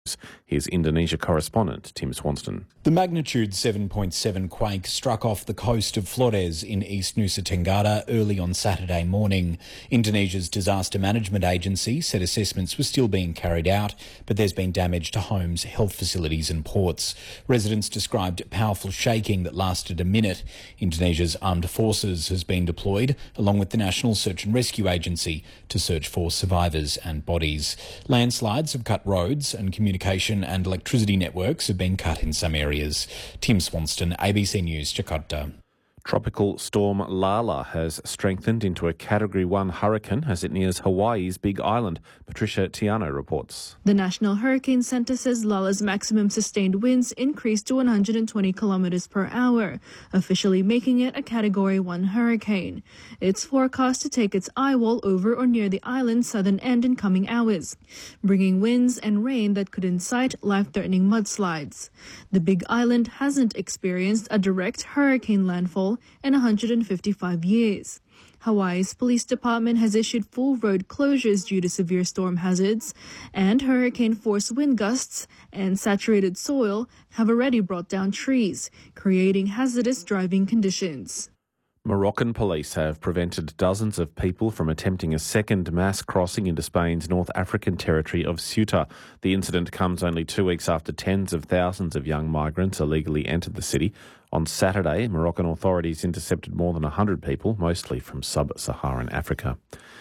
Here's Indonesia correspondent Tim Swanston. The magnitude 7.7 quake struck off the coast of Flores in East Nusa Tenggara early on Saturday morning. Indonesia's disaster management agency said assessments were still being carried out, but there's been damage to homes, health facilities and ports. Residents described powerful shaking that lasted a minute. Indonesia's armed forces has been deployed, along with the National Search and Rescue Agency, to search for survivors and bodies. Landslides have cut roads and communication and electricity networks have been cut in some areas. Tim Swanston, ABC News, Jakarta. Tropical storm Lala has strengthened into a Category 1 hurricane as it nears Hawaii's Big Island. Patricia Tiano reports. The National Hurricane Center says Lala's maximum sustained winds increased to 120 kilometers per hour, officially making it a Category 1 hurricane. It's forecast to take its eyewall over or near the island's southern end in coming hours, bringing winds and rain that could incite life-threatening mudslides. The Big Island hasn't experienced a direct hurricane landfall in 155 years. Hawaii's police department has issued full road closures due to severe storm hazards, and hurricane-force wind gusts and saturated soil have already brought down trees, creating hazardous driving conditions. Moroccan police have prevented dozens of people from attempting a second mass crossing into Spain's North African territory of Ceuta. The incident comes only 2 weeks after tens of thousands of young migrants illegally entered the city. On Saturday, Moroccan authorities intercepted more than 100 people, mostly from sub-Saharan Africa.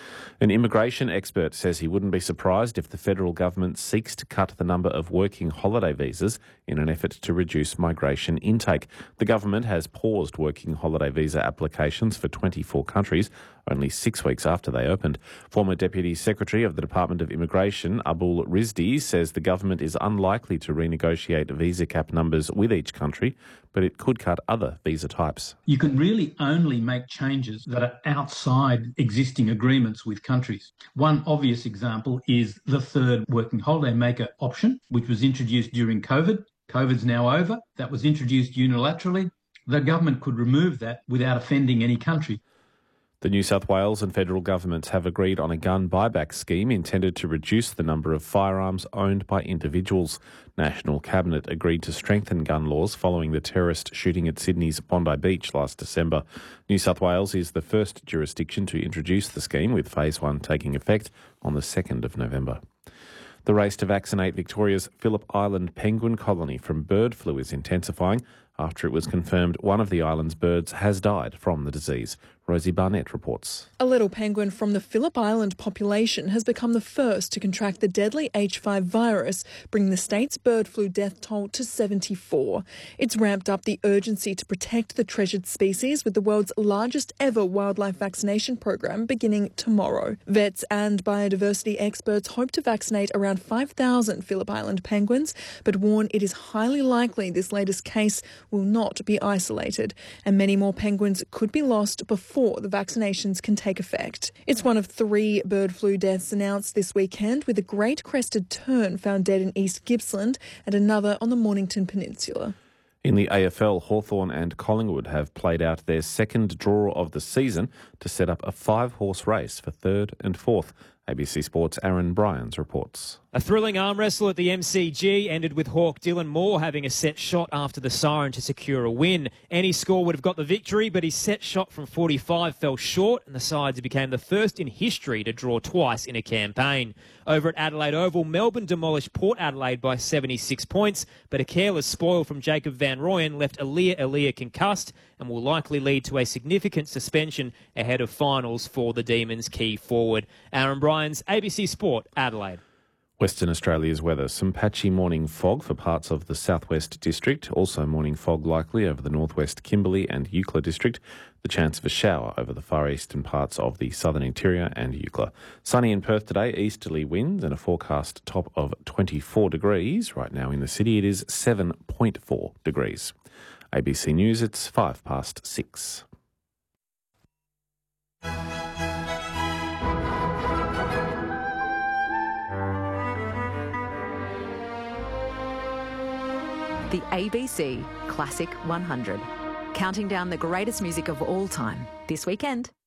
An immigration expert says he wouldn't be surprised if the federal government seeks to cut the number of working holiday visas in an effort to reduce migration intake. The government has paused working holiday visa applications for 24 countries, only 6 weeks after they opened. Former Deputy Secretary of the Department of Immigration, Abul Rizdi, says the government is unlikely to renegotiate visa cap numbers with each country, but it could cut other visa types. You can really only make changes that are outside existing agreements with countries. One obvious example is the third working holiday maker option, which was introduced during COVID. COVID's now over. That was introduced unilaterally. The government could remove that without offending any country. The New South Wales and federal governments have agreed on a gun buyback scheme intended to reduce the number of firearms owned by individuals. National Cabinet agreed to strengthen gun laws following the terrorist shooting at Sydney's Bondi Beach last December. New South Wales is the first jurisdiction to introduce the scheme, with Phase 1 taking effect on the 2nd of November. The race to vaccinate Victoria's Phillip Island penguin colony from bird flu is intensifying after it was confirmed one of the island's birds has died from the disease. Rosie Barnett reports. A little penguin from the Phillip Island population has become the first to contract the deadly H5 virus, bringing the state's bird flu death toll to 74. It's ramped up the urgency to protect the treasured species with the world's largest ever wildlife vaccination program beginning tomorrow. Vets and biodiversity experts hope to vaccinate around 5,000 Phillip Island penguins, but warn it is highly likely this latest case will not be isolated, and many more penguins could be lost before the vaccinations can take effect. It's one of 3 bird flu deaths announced this weekend, with a great crested tern found dead in East Gippsland and another on the Mornington Peninsula. In the AFL, Hawthorn and Collingwood have played out their second draw of the season to set up a 5-horse race for 3rd and 4th. ABC Sports' Aaron Bryans reports. A thrilling arm wrestle at the MCG ended with Hawk Dylan Moore having a set shot after the siren to secure a win. Any score would have got the victory, but his set shot from 45 fell short, and the sides became the first in history to draw twice in a campaign. Over at Adelaide Oval, Melbourne demolished Port Adelaide by 76 points, but a careless spoil from Jacob Van Rooyen left Elia concussed and will likely lead to a significant suspension ahead of finals for the Demons' key forward. Aaron Bryans, ABC Sport, Adelaide. Western Australia's weather. Some patchy morning fog for parts of the southwest district. Also morning fog likely over the northwest Kimberley and Eucla district. The chance of a shower over the far eastern parts of the southern interior and Eucla. Sunny in Perth today, easterly winds and a forecast top of 24 degrees. Right now in the city it is 7.4 degrees. ABC News, it's 6:05. The ABC Classic 100, counting down the greatest music of all time this weekend.